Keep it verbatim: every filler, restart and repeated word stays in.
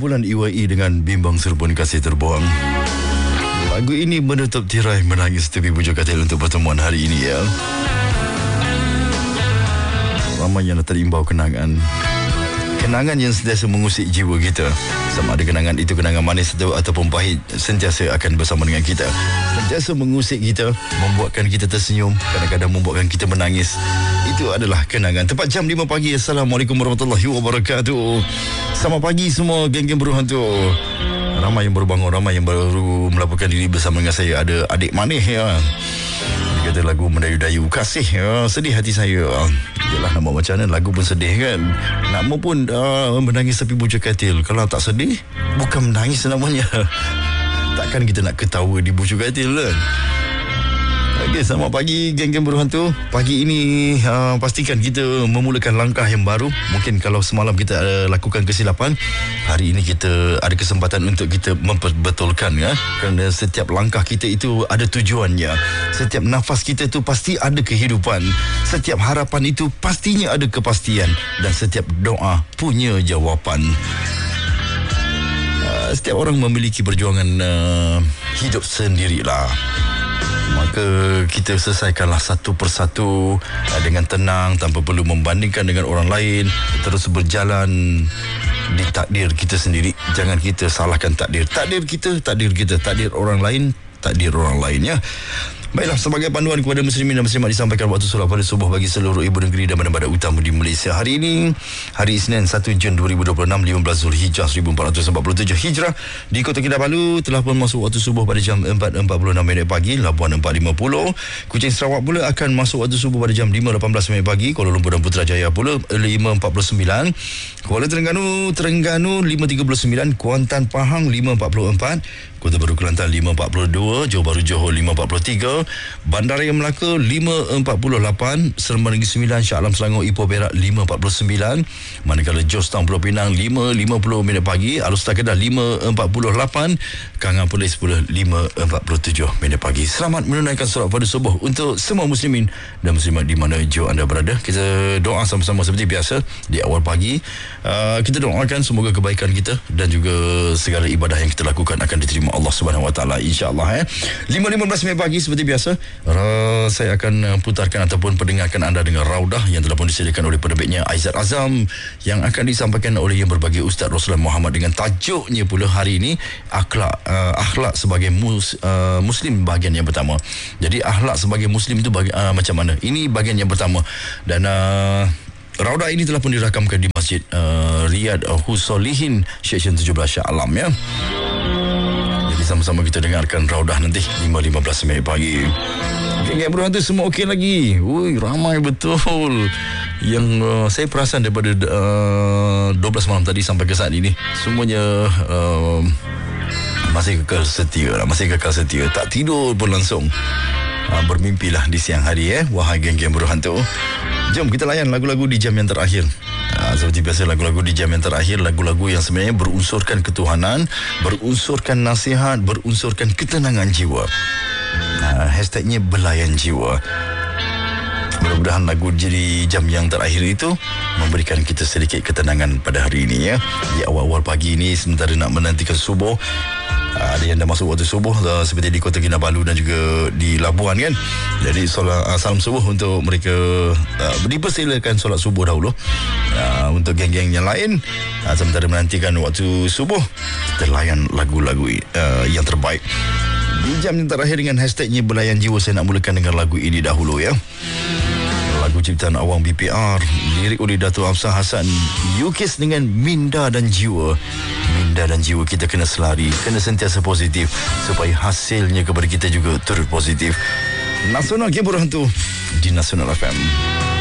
kumpulan E Y E dengan Bimbang Serpun Kasih Terbuang. Lagu ini menutup tirai Menangis Tepi Bujur Katil untuk pertemuan hari ini ya. Ramai yang terimbau kenangan. Kenangan yang sentiasa mengusik jiwa kita. Sama ada kenangan itu kenangan manis atau, ataupun pahit, sentiasa akan bersama dengan kita. Sentiasa mengusik kita, membuatkan kita tersenyum, kadang-kadang membuatkan kita menangis. Itu adalah kenangan. Tepat jam lima pagi. Assalamualaikum warahmatullahi wabarakatuh. Selamat pagi semua geng-geng berhantu. Ramai yang baru bangun, ramai yang baru melaporkan diri bersama dengan saya. Ada adik manis ya. Dia kata lagu mendayu-dayu kasih ya. Sedih hati saya. Yalah, nak buat macam mana, lagu pun sedih kan. Nama pun uh, menangis tepi bujur katil. Kalau tak sedih, bukan menangis namanya. Takkan kita nak ketawa di bujur katil kan. Okey, selamat pagi geng-geng berhantu. Pagi ini uh, pastikan kita memulakan langkah yang baru. Mungkin kalau semalam kita uh, lakukan kesilapan, hari ini kita ada kesempatan untuk kita memperbetulkan ya. Kerana setiap langkah kita itu ada tujuannya. Setiap nafas kita itu pasti ada kehidupan. Setiap harapan itu pastinya ada kepastian. Dan setiap doa punya jawapan. Uh, setiap orang memiliki perjuangan uh, hidup sendirilah. Maka kita selesaikanlah satu persatu dengan tenang, tanpa perlu membandingkan dengan orang lain. Terus berjalan di takdir kita sendiri. Jangan kita salahkan takdir. Takdir kita, takdir kita. Takdir orang lain, takdir orang lain ya. Baiklah, sebagai panduan kepada muslimin dan muslimat disampaikan waktu solat pada subuh bagi seluruh ibu negeri dan bandar-bandar utama di Malaysia. Hari ini, hari Isnin satu Jun dua ribu dua puluh enam, lima belas Zulhijjah seribu empat ratus empat puluh tujuh Hijrah. Di Kota Kinabalu telah pun masuk waktu subuh pada jam empat empat puluh enam minit pagi. Labuan empat lima puluh. Kuching Sarawak pula akan masuk waktu subuh pada jam lima lapan belas minit pagi. Kuala Lumpur dan Putrajaya pula lima empat puluh sembilan. Kuala Terengganu, Terengganu lima tiga puluh sembilan. Kuantan Pahang lima empat puluh empat. Kota Baru Kelantan lima empat puluh dua, Johor Bahru Johor lima empat puluh tiga, Bandaraya Melaka lima empat puluh lapan, Seremban Negeri Sembilan, Shah Alam Selangor, Ipoh Perak lima empat puluh sembilan, manakala Jos Town Pulau Pinang lima lima puluh minit pagi, Alor Kedah lima empat puluh lapan, Kangan Perlis pula lima empat puluh tujuh minit pagi. Selamat menunaikan solat pada subuh untuk semua muslimin dan muslimat di mana jauh anda berada. Kita doa sama-sama seperti biasa di awal pagi. Uh, kita doakan semoga kebaikan kita dan juga segala ibadah yang kita lakukan akan diterima Allah Subhanahu Wa Taala, insya-Allah ya. lima lima belas minit pagi seperti biasa, uh, saya akan putarkan ataupun pendengarkan anda dengan raudah yang telah pun disediakan oleh penerbitnya Aizat Azam, yang akan disampaikan oleh yang berbagai Ustaz Rasulullah Muhammad dengan tajuknya pula hari ini akhlak uh, akhlak sebagai mus, uh, muslim, bahagian yang pertama. Jadi akhlak sebagai muslim itu bagi, uh, macam mana? Ini bahagian yang pertama. Dan uh, raudah ini telah pun dirakamkan di Masjid uh, Riyad Husolihin Seksyen tujuh belas Shah Alam ya. Jadi sama-sama kita dengarkan raudah nanti lima lima belas minit pagi. Geng-geng berhantu semua okey lagi. Ui, ramai betul. Yang uh, saya perasan daripada uh, dua belas malam tadi sampai ke saat ini, semuanya uh, masih kekal setia lah, masih kekal setia. Tak tidur pun langsung. Uh, bermimpilah di siang hari eh, wahai geng-geng berhantu. Jom kita layan lagu-lagu di jam yang terakhir. Uh, seperti biasa, lagu-lagu di jam yang terakhir, lagu-lagu yang sebenarnya berunsurkan ketuhanan, berunsurkan nasihat, berunsurkan ketenangan jiwa. Uh, hashtagnya belayan jiwa. Mudah-mudahan lagu di jam yang terakhir itu memberikan kita sedikit ketenangan pada hari ini ya. Di awal-awal pagi ini sementara nak menantikan subuh, Uh, ada yang dah masuk waktu subuh uh, seperti di Kota Kinabalu dan juga di Labuan kan. Jadi solat, uh, salam subuh untuk mereka. uh, Dipersilakan solat subuh dahulu. uh, Untuk geng-geng yang lain, uh, sementara menantikan waktu subuh, kita layan lagu-lagu uh, yang terbaik di jam yang terakhir dengan hashtagnya belayan jiwa. Saya nak mulakan dengan lagu ini dahulu ya. Lagu ciptaan Awang B P R, lirik oleh Dato' Hafsah Hassan, Yukis dengan Minda dan Jiwa. Minda dan jiwa kita kena selari, kena sentiasa positif supaya hasilnya kepada kita juga turut positif. Nasional Game Berhantu di Nasional F M.